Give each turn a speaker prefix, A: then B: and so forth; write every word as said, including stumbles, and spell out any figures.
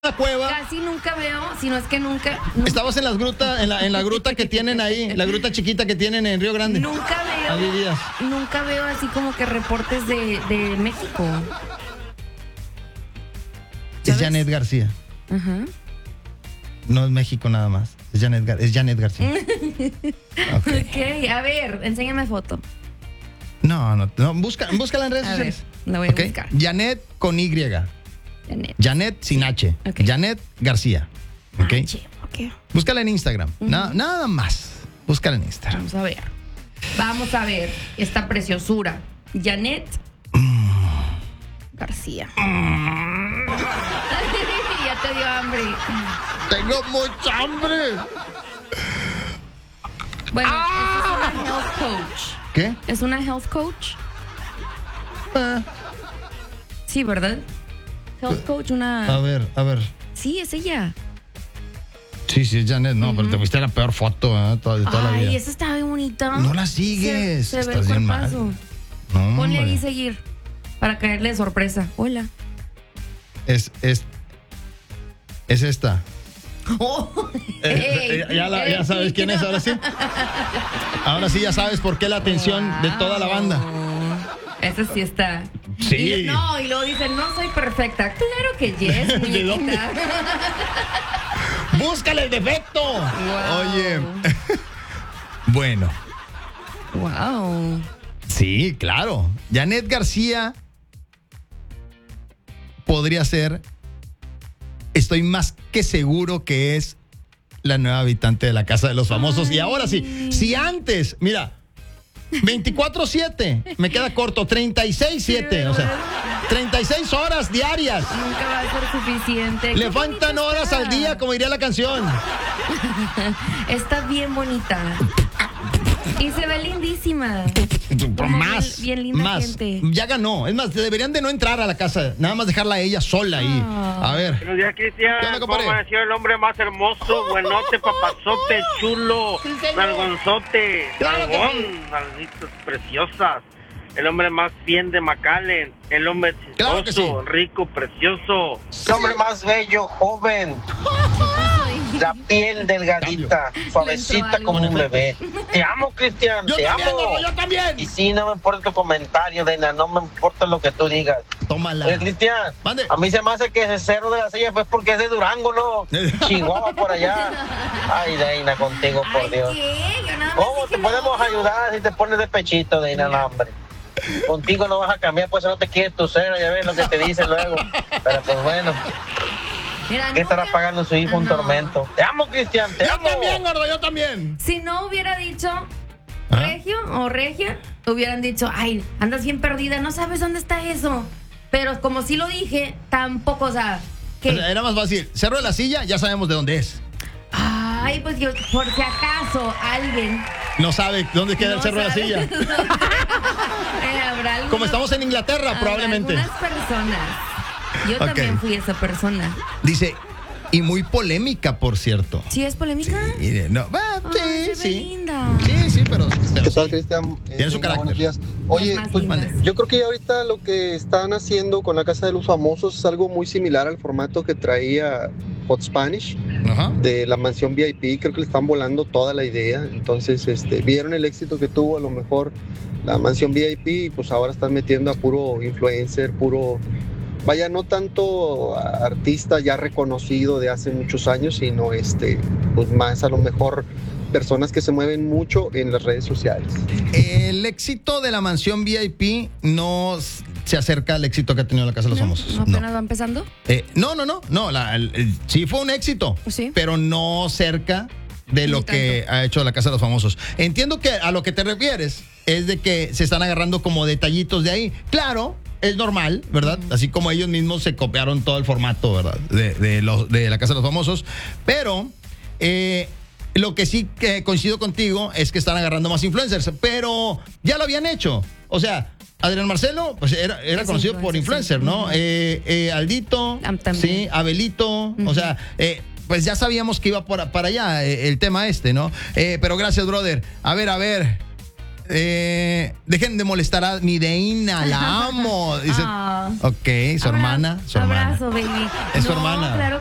A: la cueva.
B: Casi nunca veo, si no es que nunca. nunca
A: Estabas en las grutas, en la, en la gruta que tienen ahí, la gruta chiquita que tienen en Río Grande.
B: Nunca veo.
A: Ahí vivías.
B: Nunca veo así como que reportes de, de México.
A: Es
B: ¿Sabes?
A: Janet García.
B: Ajá.
A: No es México nada más. Es Janet, Gar- es Janet García. Ok.
B: Ok, a ver, enséñame foto.
A: No, no, no. Busca, búscala en redes
B: A ver,
A: sociales.
B: la voy a
A: Ok.
B: buscar.
A: Janet con Y.
B: Janet.
A: Janet sin H.
B: Ok.
A: Janet García. Ok.
B: H, ok.
A: Búscala en Instagram. Na- nada más. Búscala en Instagram.
B: Vamos a ver. Vamos a ver esta preciosura. Janet García. Ya te dio hambre.
A: Tengo mucha hambre.
B: Bueno, esta es una health coach.
A: ¿Qué?
B: ¿Es una health coach?
A: Ah,
B: Sí, ¿verdad? Health coach,
A: a
B: una...
A: ver, a ver.
B: Sí, es ella.
A: Sí, sí, es Janet. No, pero te fuiste la peor foto ¿eh? toda, de toda la vida.
B: Ay, esa está bien bonita.
A: No la sigues.
B: Se, se ve
A: Estás
B: el
A: bien mal.
B: cuerpazo.
A: No,
B: Ponle
A: hombre.
B: ahí seguir para caerle de sorpresa. Hola.
A: Es, es, es esta.
B: Oh,
A: Eh, eh, ya, la- ya sabes quién es, ahora sí. Ahora sí ya sabes por qué la atención de toda la banda.
B: Esa sí está.
A: Sí.
B: Y, no, y luego dicen, no soy perfecta. Claro que yes,
A: ¿De dónde?
B: muñequita.
A: ¡Búscale el defecto!
B: Wow.
A: Oye. Bueno,
B: Wow.
A: sí, claro. Janet García podría ser, estoy más que seguro que es la nueva habitante de la Casa de los Famosos. Y ahora sí, si antes, mira, veinticuatro siete, me queda corto, treinta y seis siete, o sea, treinta y seis horas diarias.
B: Nunca va a ser suficiente.
A: Le
B: Qué
A: faltan
B: bonita
A: horas
B: está.
A: al día, como diría la canción.
B: Está bien bonita. Y se ve lindísima. Como
A: Más,
B: bien- bien linda
A: más.
B: gente.
A: Ya ganó. Es más, deberían de no entrar a la casa, nada más dejarla a ella sola ahí.
B: Ah.
A: A ver.
C: Buenos días, Cristian.
A: ¿Qué onda,
C: ¿Cómo
A: compadre?
C: amaneció el hombre más hermoso? Buenote, papazote, chulo,
B: Sí, señor.
C: nalgonzote,
A: Claro que
C: nalgón,
A: sí.
C: nalguitas preciosas. El hombre más bien de McAllen. El hombre exitoso,
A: Claro que sí.
C: rico, precioso.
D: El hombre más bello, joven, la piel delgadita, suavecita
B: algo.
D: como un bebé. Te amo, Cristian,
A: Yo
D: te
A: también,
D: amo.
A: gordo, yo también.
D: Y sí, no me importa tu comentario, Dena, no me importa lo que tú digas.
A: Tómala.
D: Oye, Cristian,
A: Mande.
D: a mí se me hace que ese cerro de la silla fue porque es de Durango, ¿no? Chihuahua por allá. Ay, Deina, contigo, por
B: Ay,
D: Dios.
B: ¿qué? Yo nada más
D: ¿Cómo
B: dije
D: te podemos
B: no.
D: ayudar si te pones de pechito, Deina, no, hombre? Contigo no vas a cambiar, pues no te quieres tu cero, ya ves lo que te dice luego. Pero pues bueno,
B: Mira,
D: ¿qué estará
B: nunca-
D: pagando su hijo un
B: No.
D: tormento? Te amo, Cristian, te
A: Yo
D: amo.
A: también, gordo, yo también.
B: Si no hubiera dicho
A: ¿Ah?
B: regio o regia, hubieran dicho, ay, andas bien perdida, no sabes dónde está eso. Pero como sí lo dije, tampoco, o sea, que...
A: O sea, era más fácil. Cerro de la Silla, ya sabemos de dónde es.
B: Ay, pues yo, por si acaso alguien...
A: No sabe dónde queda el
B: no
A: Cerro de la
B: sabe-
A: Silla.
B: Eh, habrá algunos-
A: Como estamos en Inglaterra,
B: habrá
A: probablemente.
B: Algunas personas. Yo
A: Ok.
B: también fui esa persona.
A: Dice, y muy polémica, por cierto.
B: ¿Sí es polémica?
A: Mire, no, ah,
B: Ay,
A: sí,
B: se ve
A: sí.
B: linda.
A: Sí, sí, pero. pero
E: ¿Qué tal,
A: sí.
E: Cristian? Eh,
A: Tiene su
E: venga,
A: carácter.
E: buenos días. Oye,
B: Las más
E: pues
B: lindas.
E: yo creo que ya ahorita lo que están haciendo con la Casa de los Famosos es algo muy similar al formato que traía Hot Spanish
A: Ajá.
E: de la mansión V I P. Creo que le están volando toda la idea. Entonces, este, vieron el éxito que tuvo a lo mejor la mansión V I P y pues ahora están metiendo a puro influencer, puro... Vaya, no tanto artista ya reconocido de hace muchos años, sino este, pues más a lo mejor personas que se mueven mucho en las redes sociales.
A: El éxito de la mansión V I P no s- se acerca al éxito que ha tenido la Casa de los
B: ¿No?
A: Famosos.
B: ¿No
A: No.
B: apenas va empezando?
A: Eh, no, no, no. no la- el- el- sí fue un éxito,
B: Sí.
A: pero no cerca de lo
B: Ni
A: que ha hecho la Casa de los Famosos. Entiendo que a lo que te refieres es de que se están agarrando como detallitos de ahí. Claro, es normal, ¿verdad? Así como ellos mismos se copiaron todo el formato, ¿verdad? De, de, los, de la Casa de los Famosos. Pero eh, lo que sí que coincido contigo es que están agarrando más influencers, pero ya lo habían hecho. O sea, Adrián Marcelo, pues era, era
B: Es
A: conocido por
B: influencer,
A: influencer,
B: sí.
A: ¿no?
B: Ujú.
A: Eh, eh, Aldito,
B: Ah, también.
A: sí, Abelito, o sea, eh, pues ya sabíamos que iba por, para allá eh, el tema este, ¿no? Eh, pero gracias, brother. A ver, a ver. Eh, dejen de molestar a mi Deina, la amo. Dice,
B: Ah.
A: ok, su
B: Abra-
A: hermana, su hermana.
B: Abrazo, baby.
A: Es su
B: No,
A: hermana.
B: Claro